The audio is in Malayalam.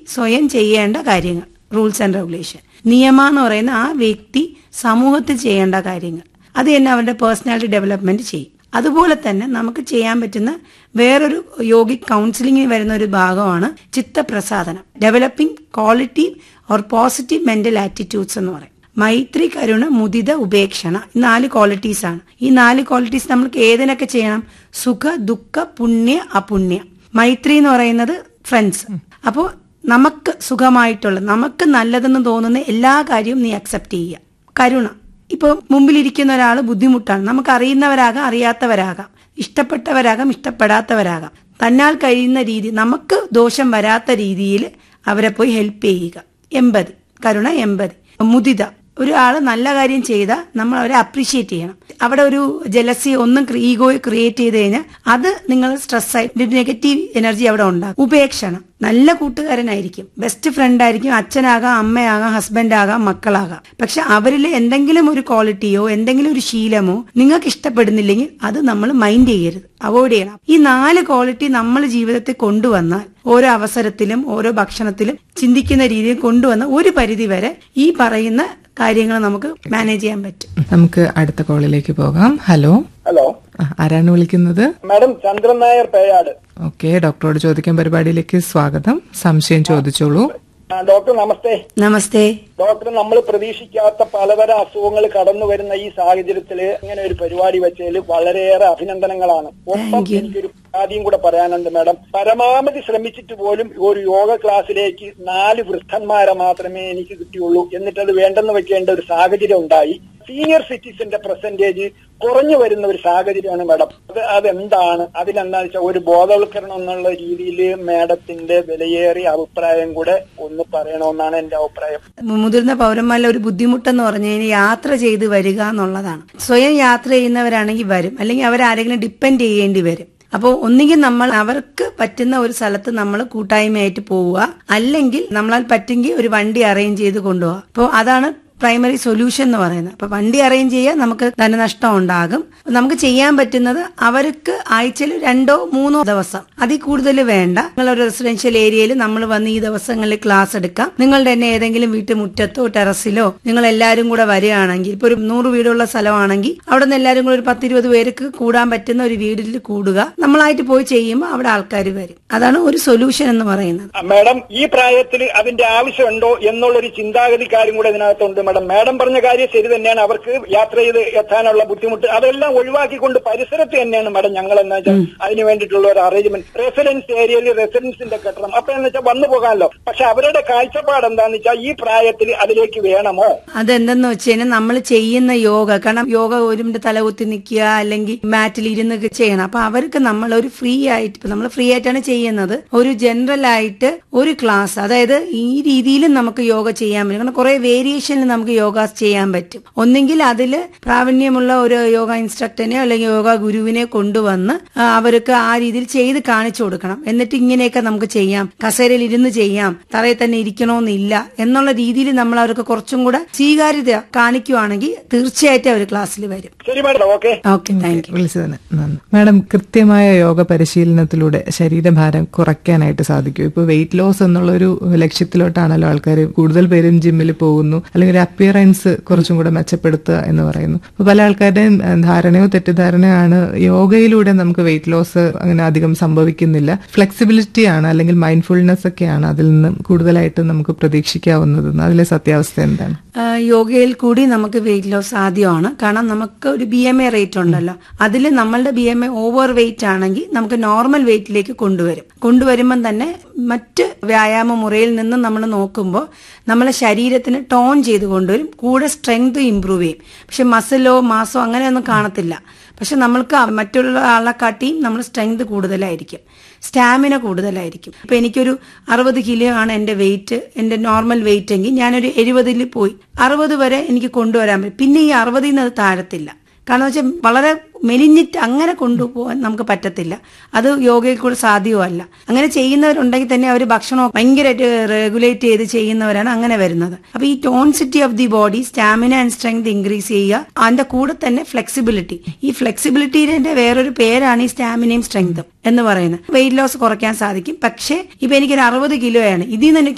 സ്വയം ചെയ്യേണ്ട കാര്യങ്ങൾ, റൂൾസ് ആൻഡ് റെഗുലേഷൻ. നിയമം എന്ന് പറയുന്ന ആ വ്യക്തി സമൂഹത്തിൽ ചെയ്യേണ്ട കാര്യങ്ങൾ, അത് തന്നെ അവരുടെ പേഴ്സണാലിറ്റി ഡെവലപ്മെന്റ് ചെയ്യും. അതുപോലെ തന്നെ നമുക്ക് ചെയ്യാൻ പറ്റുന്ന വേറൊരു യോഗിക് കൗൺസിലിംഗിൽ വരുന്ന ഒരു ഭാഗമാണ് ചിത്തപ്രസാദനം, developing quality or positive mental attitudes എന്ന് പറയും. മൈത്രി, കരുണ, മുദിത, ഉപേക്ഷണ, ഈ 4 ക്വാളിറ്റീസ് ആണ്. ഈ 4 ക്വാളിറ്റീസ് നമുക്ക് ഏതിനൊക്കെ ചെയ്യണം? സുഖ, ദുഃഖ, പുണ്യ, അപുണ്യ. മൈത്രി എന്ന് പറയുന്നത് ഫ്രണ്ട്സ്. അപ്പോൾ നമുക്ക് സുഖമായിട്ടുള്ള, നമുക്ക് നല്ലതെന്ന് തോന്നുന്ന എല്ലാ കാര്യവും നീ അക്സെപ്റ്റ് ചെയ്യുക. കരുണ, ഇപ്പോൾ മുമ്പിലിരിക്കുന്ന ഒരാൾ ബുദ്ധിമുട്ടാണ്, നമുക്ക് അറിയുന്നവരാകാം, അറിയാത്തവരാകാം, ഇഷ്ടപ്പെട്ടവരാകാം, ഇഷ്ടപ്പെടാത്തവരാകാം. തന്നാൽ കഴിയുന്ന രീതി, നമുക്ക് ദോഷം വരാത്ത രീതിയിൽ അവരെ പോയി ഹെൽപ്പ് ചെയ്യുക. എമ്പതി, കരുണ, എമ്പതി. മുദിത, ഒരാൾ നല്ല കാര്യം ചെയ്താൽ നമ്മൾ അവരെ അപ്രീഷിയേറ്റ് ചെയ്യണം. അവിടെ ഒരു ജലസി, ഒന്നും ഈഗോയെ ക്രിയേറ്റ് ചെയ്ത് കഴിഞ്ഞാൽ അത് നിങ്ങൾ സ്ട്രെസ്സായി നെഗറ്റീവ് എനർജി അവിടെ ഉണ്ടാകും. ഉപേക്ഷണം, നല്ല കൂട്ടുകാരനായിരിക്കും, ബെസ്റ്റ് ഫ്രണ്ട് ആയിരിക്കും, അച്ഛനാകാം, അമ്മയാകാം, ഹസ്ബൻഡ് ആകാം, മക്കളാകാം. പക്ഷെ അവരിൽ എന്തെങ്കിലും ഒരു ക്വാളിറ്റിയോ എന്തെങ്കിലും ഒരു ശീലമോ നിങ്ങൾക്ക് ഇഷ്ടപ്പെടുന്നില്ലെങ്കിൽ അത് നമ്മൾ മൈൻഡ് ചെയ്യരുത്, അവോയ്ഡ് ചെയ്യണം. ഈ 4 ക്വാളിറ്റി നമ്മൾ ജീവിതത്തിൽ കൊണ്ടുവന്നാൽ, ഓരോ അവസരത്തിലും ഓരോ ഭക്ഷണത്തിലും ചിന്തിക്കുന്ന രീതിയിൽ കൊണ്ടുവന്ന ഒരു പരിധി വരെ ഈ പറയുന്ന കാര്യങ്ങൾ നമുക്ക് മാനേജ് ചെയ്യാൻ പറ്റും. നമുക്ക് അടുത്ത കോളിലേക്ക് പോകാം. ഹലോ. ആരാണ് വിളിക്കുന്നത്? മാഡം, ചന്ദ്രൻ നായർ, പേയാട്. ഓക്കെ, ഡോക്ടറോട് ചോദിക്കാൻ പരിപാടിയിലേക്ക് സ്വാഗതം. സംശയം ചോദിച്ചോളൂ. ഡോക്ടർ നമസ്തേ. നമസ്തേ ഡോക്ടർ, നമ്മൾ പ്രതീക്ഷിക്കാത്ത പലതരം അസുഖങ്ങൾ കടന്നു വരുന്ന ഈ സാഹചര്യത്തിൽ ഇങ്ങനെ ഒരു പരിപാടി വെച്ചതിൽ വളരെയേറെ അഭിനന്ദനങ്ങളാണ്. ഒപ്പം എനിക്കൊരു ആദ്യം കൂടെ പറയാനുണ്ട് മാഡം. പരമാവധി ശ്രമിച്ചിട്ട് പോലും ഒരു യോഗ ക്ലാസ്സിലേക്ക് 4 വൃദ്ധന്മാരെ മാത്രമേ എനിക്ക് കിട്ടിയുള്ളൂ. എന്നിട്ടത് വേണ്ടെന്ന് വെക്കേണ്ട ഒരു സാഹചര്യം ഉണ്ടായി. സീനിയർ സിറ്റിസന്റെ പെർസെന്റേജ് കുറഞ്ഞു വരുന്ന ഒരു സാഹചര്യമാണ് മാഡം. അതെന്താണ്? അതിനെന്താ വെച്ചാൽ ഒരു ബോധവൽക്കരണം എന്നുള്ള രീതിയിൽ മാഡത്തിന്റെ വിലയേറിയ അഭിപ്രായം കൂടെ ഒന്ന് പറയണമെന്നാണ് എന്റെ അഭിപ്രായം. മുതിർന്ന പൗരന്മാരുടെ ഒരു ബുദ്ധിമുട്ടെന്ന് പറഞ്ഞു കഴിഞ്ഞാൽ യാത്ര ചെയ്ത് വരിക എന്നുള്ളതാണ്. സ്വയം യാത്ര ചെയ്യുന്നവരാണെങ്കിൽ വരും, അല്ലെങ്കിൽ അവരാരെങ്കിലും ഡിപ്പെൻഡ് ചെയ്യേണ്ടി വരും. അപ്പോൾ ഒന്നുകിൽ നമ്മൾ അവർക്ക് പറ്റുന്ന ഒരു സ്ഥലത്ത് നമ്മൾ കൂട്ടായ്മയായിട്ട് പോവുക, അല്ലെങ്കിൽ നമ്മളാൽ പറ്റുമെങ്കിൽ ഒരു വണ്ടി അറേഞ്ച് ചെയ്ത് കൊണ്ടുപോവുക. അപ്പോൾ അതാണ് പ്രൈമറി സൊല്യൂഷൻ എന്ന് പറയുന്നത്. അപ്പൊ വണ്ടി അറേഞ്ച് ചെയ്യാൻ നമുക്ക് ധനനഷ്ടം ഉണ്ടാകും. നമുക്ക് ചെയ്യാൻ പറ്റുന്നത് അവർക്ക് ആഴ്ചയിൽ 2-3 ദിവസം, അതിൽ കൂടുതൽ വേണ്ട. നിങ്ങളൊരു റെസിഡൻഷ്യൽ ഏരിയയിൽ നമ്മൾ വന്ന് ഈ ദിവസങ്ങളിൽ ക്ലാസ് എടുക്കാം. നിങ്ങളുടെ തന്നെ ഏതെങ്കിലും വീട്ടുമുറ്റത്തോ ടെറസിലോ നിങ്ങൾ എല്ലാവരും കൂടെ വരികയാണെങ്കിൽ, ഇപ്പൊ ഒരു 100 വീടുള്ള സ്ഥലമാണെങ്കിൽ അവിടെ നിന്ന് എല്ലാവരും കൂടെ ഒരു 10-20 പേർക്ക് കൂടാൻ പറ്റുന്ന ഒരു വീട്ടിൽ കൂടുക. നമ്മളായിട്ട് പോയി ചെയ്യുമ്പോൾ അവിടെ ആൾക്കാർ വരും. അതാണ് ഒരു സൊല്യൂഷൻ എന്ന് പറയുന്നത്. മാഡം, ഈ പ്രായത്തിൽ അതിന്റെ ആവശ്യമുണ്ടോ എന്നുള്ളൊരു ചിന്താഗതിക്കാരും കൂടെ ഇതിനകത്തുണ്ട്. മാഡം പറഞ്ഞ കാര്യം ശരി തന്നെയാണ്. അവർക്ക് യാത്ര ചെയ്ത് എത്താനുള്ള ബുദ്ധിമുട്ട് അതെല്ലാം ഒഴിവാക്കിക്കൊണ്ട് പരിസരത്ത് തന്നെയാണ് മാഡം ഞങ്ങൾ എന്താ വെച്ചാൽ അതിന് വേണ്ടിയിട്ടുള്ള ഒരു അറേഞ്ച്മെന്റ്. റെസിഡൻസ് ഏരിയയിൽ റെസിഡൻസിന്റെ കെട്ടണം, അപ്പൊ എന്ന് വെച്ചാൽ വന്നു പോകാമല്ലോ. പക്ഷെ അവരുടെ കാഴ്ചപ്പാട് എന്താന്ന് വെച്ചാൽ ഈ പ്രായത്തിൽ അതിലേക്ക് വേണമോ? അതെന്തെന്ന് വെച്ച് കഴിഞ്ഞാൽ നമ്മൾ ചെയ്യുന്ന യോഗ, കാരണം യോഗ ഒരുമിന്റെ തലകുത്തി നിൽക്കുക അല്ലെങ്കിൽ മാറ്റിൽ ഇരുന്ന് ചെയ്യണം. അപ്പൊ അവർക്ക് നമ്മൾ ഒരു ഫ്രീ ആയിട്ട്, നമ്മൾ ഫ്രീ ആയിട്ടാണ് ചെയ്യുന്നത്, ഒരു ജനറൽ ആയിട്ട് ഒരു ക്ലാസ്, അതായത് ഈ രീതിയിലും നമുക്ക് യോഗ ചെയ്യാൻ പറ്റും. കാരണം കുറെ വേരിയേഷനിൽ നമുക്ക് യോഗ ചെയ്യാൻ പറ്റും. ഒന്നെങ്കിൽ അതിൽ പ്രാവീണ്യമുള്ള ഒരു യോഗ ഇൻസ്ട്രക്ടറിനെയോ അല്ലെങ്കിൽ യോഗ ഗുരുവിനെ കൊണ്ടുവന്ന് അവർക്ക് ആ രീതിയിൽ ചെയ്ത് കാണിച്ചു കൊടുക്കണം. എന്നിട്ട് ഇങ്ങനെയൊക്കെ നമുക്ക് ചെയ്യാം, കസേരയിൽ ഇരുന്ന് ചെയ്യാം, തറയിൽ തന്നെ ഇരിക്കണമെന്നില്ല എന്നുള്ള രീതിയിൽ നമ്മൾ അവർക്ക് കുറച്ചും കൂടെ സ്വീകാര്യത കാണിക്കുവാണെങ്കിൽ തീർച്ചയായിട്ടും അവർ ക്ലാസ്സിൽ വരും. Okay, thank you. വിളിച്ചതിന് നന്ദി. മാഡം, കൃത്യമായ യോഗ പരിശീലനത്തിലൂടെ ശരീരഭാരം കുറയ്ക്കാനായിട്ട് സാധിക്കും? ഇപ്പൊ വെയിറ്റ് ലോസ് എന്നുള്ള ഒരു ലക്ഷ്യത്തിലോട്ടാണല്ലോ ആൾക്കാർ കൂടുതൽ പേരും ജിമ്മിൽ പോകുന്നു, അല്ലെങ്കിൽ ഒരു അപ്പിയറൻസ് കുറച്ചും കൂടെ മെച്ചപ്പെടുത്തുക എന്ന് പറയുന്നു. അപ്പൊ പല ആൾക്കാരുടെയും ധാരണയോ തെറ്റിദ്ധാരണയാണ് യോഗയിലൂടെ നമുക്ക് വെയിറ്റ് ലോസ് അങ്ങനെ അധികം സംഭവിക്കുന്നില്ല, ഫ്ലെക്സിബിലിറ്റി ആണ് അല്ലെങ്കിൽ മൈൻഡ്ഫുൾനെസ് ഒക്കെയാണ് അതിൽ നിന്ന് കൂടുതലായിട്ട് നമുക്ക് പ്രതീക്ഷിക്കാവുന്നത്. അതിലെ സത്യാവസ്ഥ എന്താണ്? യോഗയിൽ കൂടി നമുക്ക് വെയിറ്റ് ലോസ് സാധ്യമാണ്. കാരണം നമുക്ക് ഒരു BMI റേറ്റ് ഉണ്ടല്ലോ, അതിൽ നമ്മളുടെ BMI ഓവർ വെയിറ്റ് ആണെങ്കിൽ നമുക്ക് നോർമൽ വെയിറ്റിലേക്ക് കൊണ്ടുവരുമ്പം തന്നെ മറ്റ് വ്യായാമ മുറയിൽ നിന്ന് നമ്മൾ നോക്കുമ്പോൾ നമ്മളെ ശരീരത്തിന് ടോൺ ചെയ്ത് കൊണ്ടുവരും, കൂടെ സ്ട്രെങ്ത് ഇംപ്രൂവ് ചെയ്യും. പക്ഷെ മസിലോ മാസോ അങ്ങനെയൊന്നും കാണത്തില്ല. പക്ഷെ നമ്മൾക്ക് മറ്റുള്ള ആളെക്കാട്ടിയും നമ്മൾ സ്ട്രെങ്ത് കൂടുതലായിരിക്കും, സ്റ്റാമിന കൂടുതലായിരിക്കും. ഇപ്പൊ എനിക്കൊരു 60 കിലോ ആണ് എന്റെ വെയിറ്റ്, എന്റെ നോർമൽ വെയിറ്റ് എങ്കിൽ ഞാനൊരു 70 പോയി 60 വരെ എനിക്ക് കൊണ്ടുവരാൻ പറ്റും. പിന്നെ ഈ 60 അത് താഴത്തില്ല. കാരണം വെച്ചാൽ വളരെ മെലിഞ്ഞിട്ട് അങ്ങനെ കൊണ്ടുപോകാൻ നമുക്ക് പറ്റത്തില്ല. അത് യോഗയിൽ കൂടെ സാധ്യമല്ല. അങ്ങനെ ചെയ്യുന്നവരുണ്ടെങ്കിൽ തന്നെ അവർ ഭക്ഷണം ഭയങ്കരമായിട്ട് റെഗുലേറ്റ് ചെയ്ത് ചെയ്യുന്നവരാണ് അങ്ങനെ വരുന്നത്. അപ്പൊ ഈ ടോൺസിറ്റി of the body, stamina and strength increase ചെയ്യുക, അതിന്റെ കൂടെ തന്നെ ഫ്ലെക്സിബിലിറ്റി. ഈ ഫ്ലെക്സിബിലിറ്റിയുടെ വേറൊരു പേരാണ് ഈ സ്റ്റാമിനയും സ്ട്രെങ്തും എന്ന് പറയുന്നത്. വെയിറ്റ് ലോസ് കുറയ്ക്കാൻ സാധിക്കും. പക്ഷേ ഇപ്പൊ എനിക്കൊരു 60 കിലോയാണ്, ഇതിൽ നിന്ന്